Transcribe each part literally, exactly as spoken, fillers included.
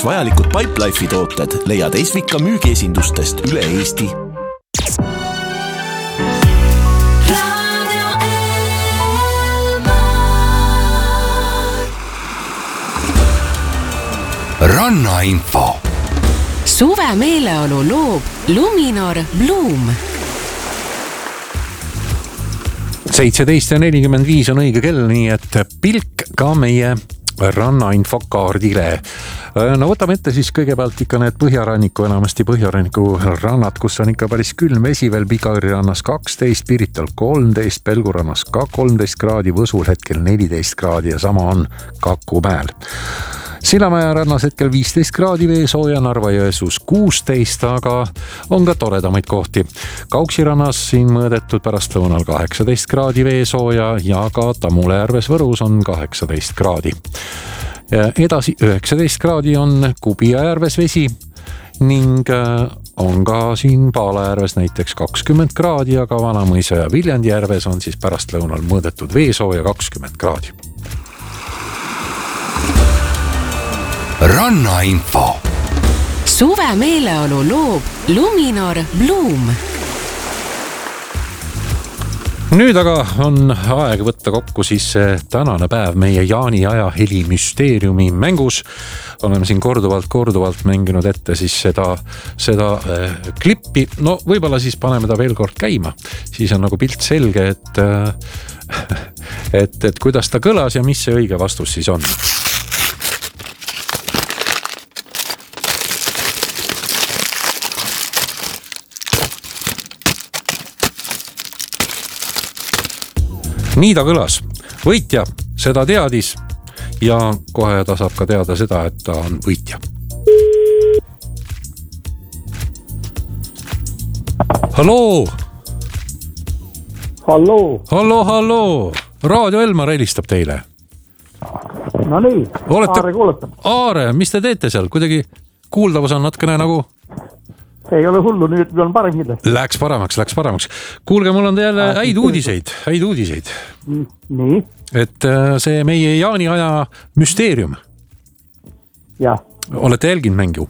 jaoks vajalikud Pipelife'i tooted leiad Esvika müügiesindustest üle Eesti. Rannainfo. Suve meeleolu loob Luminor Bloom. seitseteist ja nelikümmend viis on õige kell, nii et pilk ka meie rannainfo kaardile. No võtame ette siis kõigepealt ikka need põhjaranniku, enamasti põhjaranniku rannad, kus on ikka päris külm vesi veel. Pikari rannas kaksteist, Pirital kolmteist, Pelgurannas ka kolmteist kraadi, Võsul hetkel neliteist kraadi ja sama on Kakumäel. Sillamäe rannas hetkel viisteist kraadi veesooja, Narva-Jõesuus kuusteist, aga on ka toredamaid kohti. Kauksi rannas siin mõõdetud pärastlõunal kaheksateist kraadi veesooja ja ka Tamulejärves Võrus on kaheksateist kraadi. Edasi üheksateist kraadi on Kubijärves vesi ning on ka siin Paalajärves näiteks kakskümmend kraadi, aga Vanamõisa ja Viljandijärves on siis pärastlõunal mõõdetud veesooja kakskümmend kraadi. Rannainfo. Suve meeleolu loob Luminor Bloom. Nüüd aga on aeg võtta kokku siis tänane päev meie Jaani aja heli müsteeriumi mängus. Oleme siin korduvalt, korduvalt mänginud ette siis seda, seda äh, klippi. No võibolla siis paneme ta veel kord käima. Siis on nagu pilt selge, et, äh, et, et kuidas ta kõlas ja mis see õige vastus siis on. Nii ta kõlas. Võitja seda teadis ja kohe ta saab ka teada seda, et ta on võitja. Halloo! Halloo! Halloo, halloo! Raadio Elmar helistab teile. No nii, Olete... Aare kuuletab. Aare, mis te teete seal? Kuidagi kuuldavus on natkene nagu... Ei ole hullu, nüüd on parem kindlasti. Läks paremaks, läks paremaks. Kuulge, mul on jälle häid uudiseid, häid uudiseid. Nii? Et see meie Jaani aja müsteerium. Jah. Olete jälginud mängu?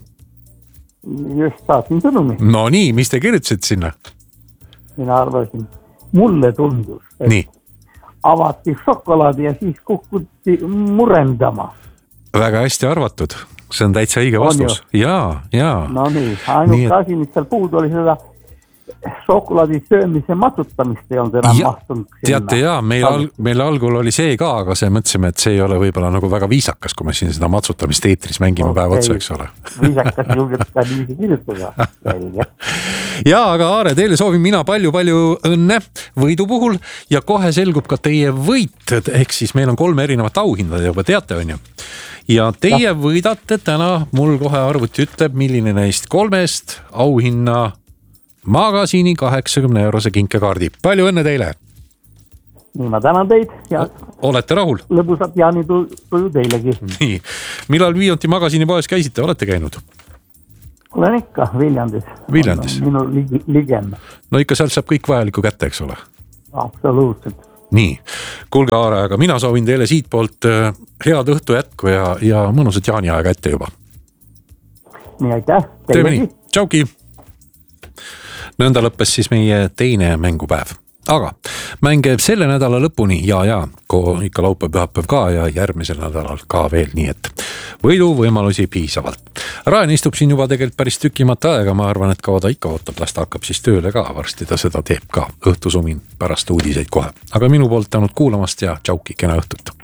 Just saatin sõnumi. No nii, mis te kirjutasid sinna? Mina arvasin, mulle tundus, et nii. Avati šokolaadi ja siis kukuti murendama. Väga hästi arvatud. See on täitsa õige vastus. Jaa, jaa. No nii, ainult et... asi, mis seal puudu oli seda šokolaadi söömise matsutamist ei olnud enam ja, mahtunud. Teate, jaa, meil, al, meil algul oli see ka, aga see mõtlesime, et see ei ole võibolla nagu väga viisakas, kui me siin seda matsutamist eetris mängime okay. Päev otsa, eks ole. Viisakas julgelt ka niiviisi kirjutada. Jaa, aga Aare, teile soovin mina palju-palju õnne võidu puhul ja kohe selgub ka teie võit, ehk siis meil on kolme erinevat auhinda, juba teate, on ju. Ja teie ja. võidate täna, mul kohe arvuti ütleb, milline neist kolmest auhinna magasiini kaheksakümne eurose kinkekaardi. Palju õnne teile! Nii, ma tänan teid ja olete rahul? Lõbusat Jaani tuju teilegi. Nii, millal Viianti magasiini poes käisite, olete käinud? Olen ikka Viljandis. Viljandis? Minu ligem. No ikka sealt saab kõik vajalikku kätte, eks ole? Absoluutselt. Nii, kuulge Aare, aga mina soovin teile siit poolt head õhtu jätku ja, ja mõnusat Jaani aega ette juba. Nii, aitäh. Teeme nii, tšauki! Nõnda lõppes siis meie teine mängupäev. Aga mänge selle nädala lõpuni ja, ja ikka laupäev, pühapäev ka ja järgmisel nädalal ka veel, nii et võidu võimalusi piisavalt. Raen istub siin juba tegelikult päris tükimata aega, ma arvan, et kaua ta ikka ootab, las ta hakkab siis tööle ka, varsti ta seda teeb ka õhtusumin pärast uudiseid kohe. Aga minu poolt tänud kuulamast ja tšauki, kena õhtut!